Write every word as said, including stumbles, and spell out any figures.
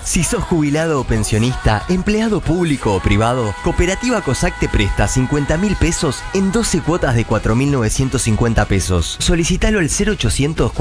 Si sos jubilado o pensionista, empleado público o privado, Cooperativa COSAC te presta cincuenta mil pesos en doce cuotas de cuatro mil novecientos cincuenta pesos. Solicitalo al cero ochocientos